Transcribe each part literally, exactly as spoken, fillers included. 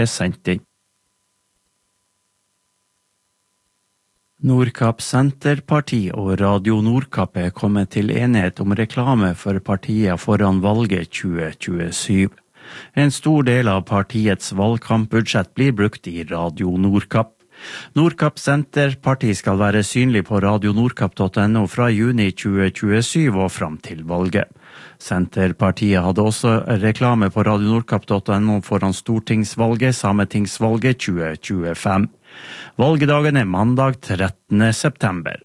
sendt inn. Nordkapp Senterparti og Radio Nordkapp er kommet til enighet om reklame for partiet foran valget tjue tjuesju. En stor del av partiets valgkampbudsjett blir brukt i Radio Nordkapp. Nordkapp Senterparti skal være synlig på radio nordkapp punktum no fra juni tjue tjuesju og fram til valget. Senterpartiet hadde også reklame på radio nordkapp punktum no foran stortingsvalget, sametingsvalget tjue tjuefem. Valgedagen er mandag trettende september.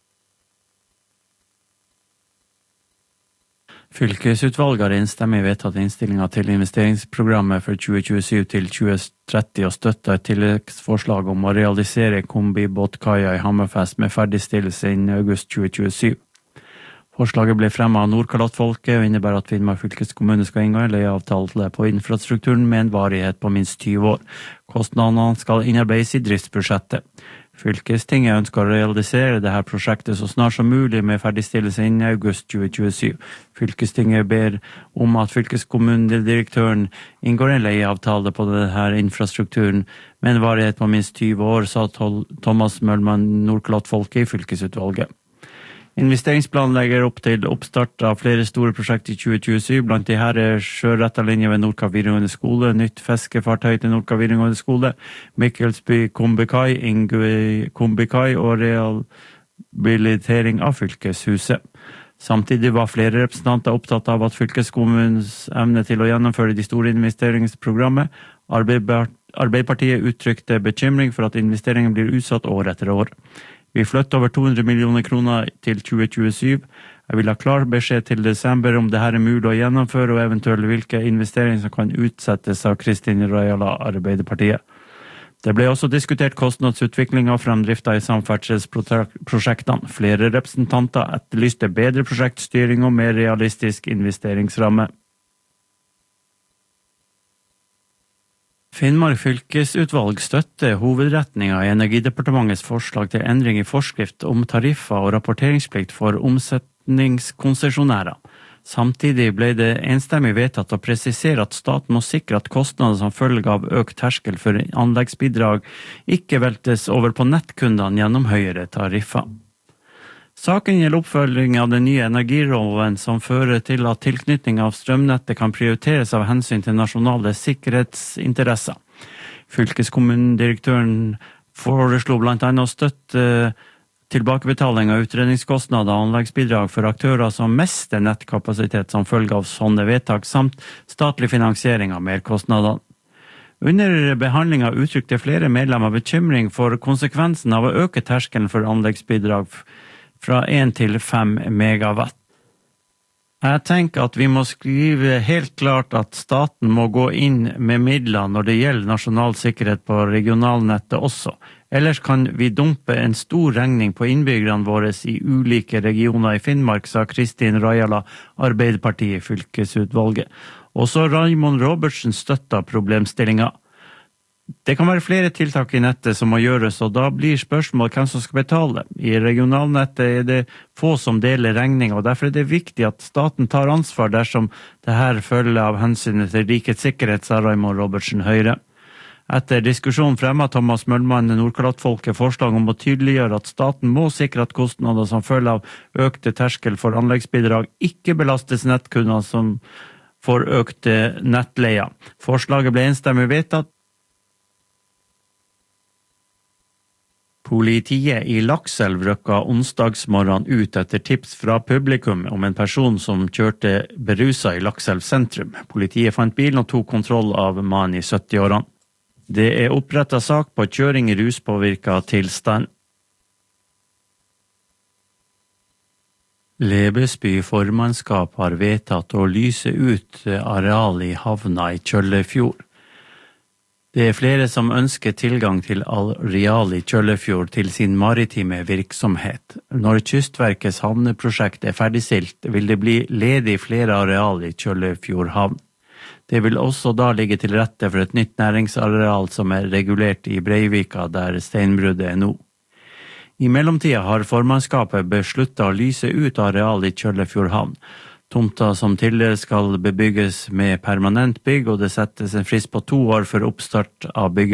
Fylkesutvalget har enstemmig vedtatt innstillinga til investeringsprogrammet for tjue tjuesju til tjue tretti og støtta et tilleggsforslag om å realisere kombibåtkaia i Hammerfest med ferdigstillelse innen august tjue tjuesju. Forslaget ble fremmet av Nordkalottfolket og innebærer at Finnmark fylkeskommune skal inngå en leieavtale på infrastrukturen med en varighet på minst tyve år. Kostnadene skal innarbeides i driftsbudsjettet. Fylkestinget ønsker å realisere dette prosjektet så snart som mulig med ferdigstillelse innen august tjue tjuesju. Fylkestinget ber om at fylkeskommunedirektøren inngår en leieavtale på denne infrastrukturen med en varighet på minst tyve år, sa Thomas Møllmann Nordkalottfolket i fylkesutvalget. Investeringsplanen legger opp til oppstart av flere store prosjekter i tjue tjuesju, blant de her er sjøretterlinje ved Nordkapp videregående skole, nytt fiskefartøy til Nordkapp videregående skole, Mikkelsby kombikai, Ingøy kombikai og rehabilitering av fylkeshuset. Samtidig var flere representanter opptatt av at fylkeskommunens evne til å gjennomføre de store investeringsprogrammet. Arbeiderpartiet uttrykte bekymring for at investeringen blir utsatt år etter år. Vi flytter over to hundre millioner kroner til tjue tjuesju. Jeg vil ha klar beskjed til desember om det her er mulig å gjennomføre, og eventuelt hvilke investeringer som kan utsettes av Kristin Rajala, Arbeiderpartiet. Det ble også diskutert kostnadsutvikling av fremdrifta i samferdselsprosjektene. Flere representanter etterlyste bedre prosjektstyring og mer realistisk investeringsramme. Finnmark fylkesutvalg støtter hovedretninga i Energidepartementets forslag til endring i forskrift om tariffer og rapporteringsplikt for omsetningskonsesjonærer. Samtidig ble det enstemmig vedtatt å presisere at staten må sikre at kostnader som følge av økt terskel for anleggsbidrag ikke veltes over på nettkundene gjennom høyere tariffer. Saken gjelder oppfølging av den nye energiloven som fører til at tilknytning av strømnettet kan prioriteres av hensyn til nasjonale sikkerhetsinteresser. Fylkeskommunedirektøren foreslo blant annet å støtte tilbakebetaling av utredningskostnader og anleggsbidrag for aktører som mister nettkapasitet som følge av sånne vedtak, samt statlig finansiering av merkostnadene. Under behandlingen uttrykte flere medlemmer bekymring for konsekvensen av å øke terskelen for anleggsbidrag fra én til fem megawatt. Jeg tenker at vi må skrive helt klart at staten må gå inn med midler når det gjelder nasjonal sikkerhet på regionalnettet også. Ellers kan vi dumpe en stor regning på innbyggerne våre i ulike regioner i Finnmark, sa Kristin Rajala, Arbeiderpartiet i fylkesutvalget. Også Raymond Robertsen støtta problemstillinga. Det kan være flere tiltak i nettet som må gjøres, og da blir spørsmål hvem som skal betale. I regionalnettet er det få som deler regning, og derfor er det viktig at staten tar ansvar dersom det her følger av hensynet til rikets sikkerhet, sa Raymond Robertsen Høyre. Etter diskusjonen fremmet Thomas Møllmann Nordkalottfolket forslag om å tydeliggjøre at staten må sikre at kostnader som følger av økte terskel for anleggsbidrag ikke belastes nettkunder som får økte nettleier. Forslaget ble enstemmig vedtatt. Politiet i Lakselv røkka onsdagsmorgen ut etter tips fra publikum om en person som kjørte berusa i Lakselv sentrum. Politiet fant bilen og tok kontroll av mannen i sytti-årene. Det er opprettet sak på kjøring i ruspåvirket tilstand. Lebesby formannskap har vedtatt å lyse ut areal i havna i Kjøllefjord. Det er flere som ønsker tilgang til areal i Kjøllefjord til sin maritime virksomhet. Når Kystverkets havneprosjekt er ferdigstilt, vil det bli ledig flere areal i Kjøllefjord havn. Det vil også da ligge til rette for et nytt næringsareal som er regulert i Breivika, der steinbruddet er nå. I mellomtida har formannskapet besluttet å lyse ut areal i Kjøllefjord havn. Tomta som tidligere skal bebygges med permanent bygg, og det settes en frist på to år for oppstart av bygget.